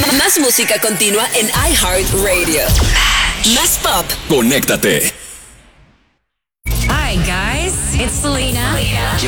Más música continua en iHeartRadio. Más pop. Conéctate. Hi guys, it's Selena. Yo